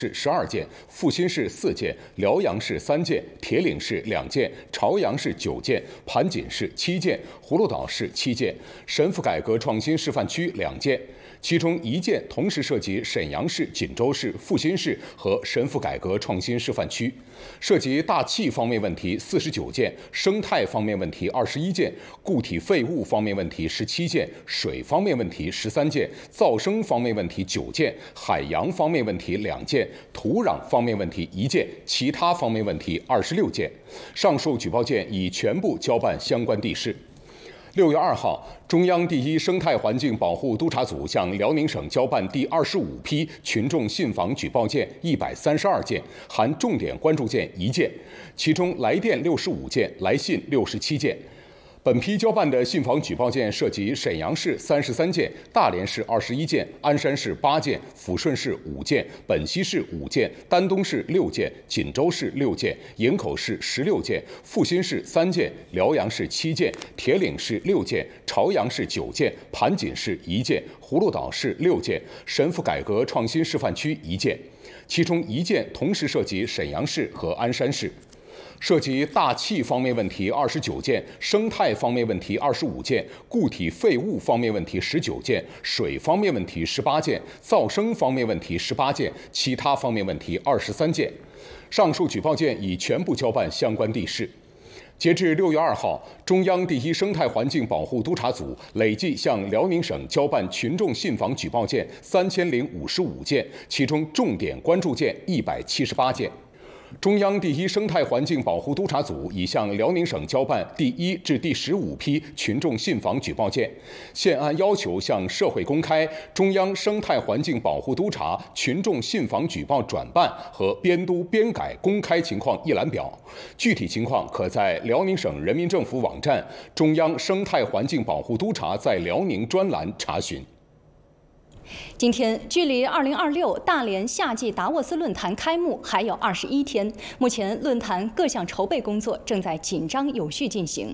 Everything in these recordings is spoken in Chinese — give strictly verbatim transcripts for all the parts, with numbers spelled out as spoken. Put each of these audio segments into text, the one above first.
市十二件，阜新市四件，辽阳市三件，铁岭市两件，朝阳市九件，盘锦市七件，葫芦岛市七件，神府改革创新示范区两件。其中一件同时涉及沈阳市、锦州市、阜新市和神府改革创新示范区，涉及大气方面问题四十九件，生态方面问题二十一件，固体废物方面问题十七件，水方面问题十三件，噪声方面问题九件，海洋方面问题两件，土壤方面问题一件，其他方面问题二十六件。上述举报件已全部交办相关地市。六月二号，中央第一生态环境保护督察组向辽宁省交办第二十五批群众信访举报件一百三十二件，含重点关注件一件，其中来电六十五件，来信六十七件。本批交办的信访举报件涉及沈阳市三十三件，大连市二十一件，鞍山市八件，抚顺市五件，本溪市五件，丹东市六件，锦州市六件，营口市十六件，阜新市三件，辽阳市七件，铁岭市六件，朝阳市九件，盘锦市一件，葫芦岛市六件，神府改革创新示范区一件，其中一件同时涉及沈阳市和鞍山市。涉及大气方面问题二十九件，生态方面问题二十五件，固体废物方面问题十九件，水方面问题十八件，噪声方面问题十八件，其他方面问题二十三件。上述举报件已全部交办相关地市。截至六月二号，中央第一生态环境保护督察组累计向辽宁省交办群众信访举报件三千零五十五件，其中重点关注件一百七十八件。中央第一生态环境保护督察组已向辽宁省交办第一至第十五批群众信访举报件，现按要求向社会公开中央生态环境保护督察群众信访举报转办和编督编改公开情况一览表，具体情况可在辽宁省人民政府网站中央生态环境保护督察在辽宁专栏查询。 今天距离二零二六大连夏季达沃斯论坛开幕还有二十一天，目前论坛各项筹备工作正在紧张有序进行。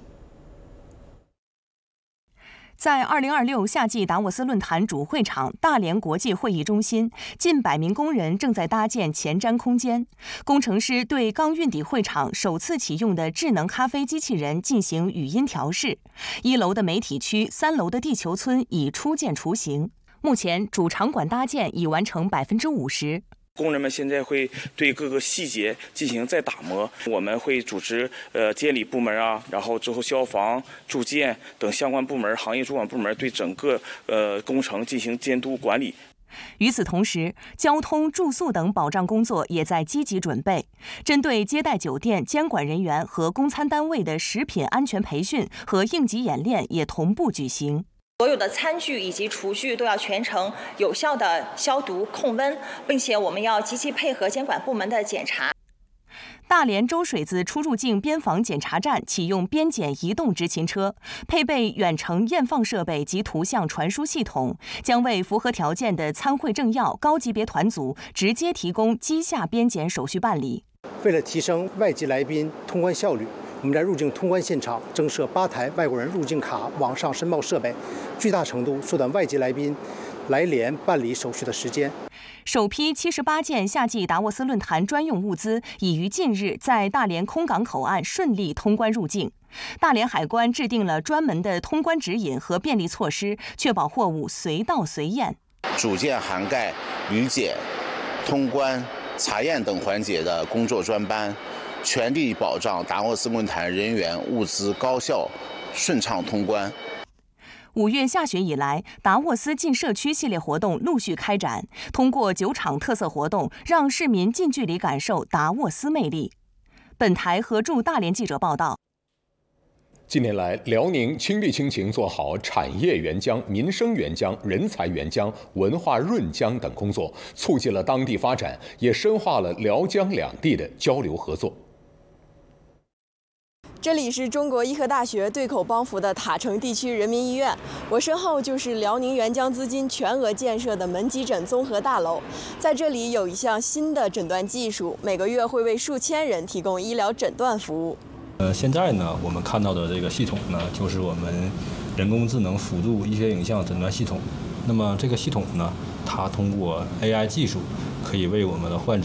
在二零二六夏季达沃斯论坛主会场大连国际会议中心，近百名工人正在搭建前瞻空间。工程师对刚运抵会场首次启用的智能咖啡机器人进行语音调试。一楼的媒体区、三楼的地球村已初见雏形。目前主场馆搭建已完成百分之五十。 工人们现在会对各个细节进行再打磨，我们会组织呃监理部门啊，然后之后消防、住建等相关部门、行业主管部门对整个呃工程进行监督管理。 与此同时，交通、住宿等保障工作也在积极准备。针对接待酒店监管人员和供餐单位的食品安全培训和应急演练也同步举行。 所有的餐具以及厨具都要全程有效的消毒控温，并且我们要积极配合监管部门的检查。 大连周水子出入境边防检查站启用边检移动执勤车，配备远程验放设备及图像传输系统，将为符合条件的参会政要高级别团组直接提供机下边检手续办理。 为了提升外籍来宾通关效率，我们在入境通关现场增设八台外国人入境卡网上申报设备，巨大程度缩短外籍来宾来连办理手续的时间。 首批七十八件夏季达沃斯论坛专用物资已于近日在大连空港口岸顺利通关入境。大连海关制定了专门的通关指引和便利措施，确保货物随到随验。 组建涵盖旅检、通关、查验等环节的工作专班，全力保障达沃斯论坛人员物资高效顺畅通关。 五月下旬以来，达沃斯进社区系列活动陆续开展，通过九场特色活动，让市民近距离感受达沃斯魅力。本台合驻大连记者报道。 近年来，辽宁倾力倾情做好产业援疆、民生援疆、人才援疆、文化润疆等工作，促进了当地发展，也深化了辽江两地的交流合作。 这里是中国医科大学对口帮扶的塔城地区人民医院，我身后就是辽宁援疆资金全额建设的门急诊综合大楼。在这里有一项新的诊断技术，每个月会为数千人提供医疗诊断服务。 呃，现在呢，我们看到的这个系统呢，就是我们人工智能辅助医学影像诊断系统。那么这个系统呢，它通过 A I 技术，可以为我们的患者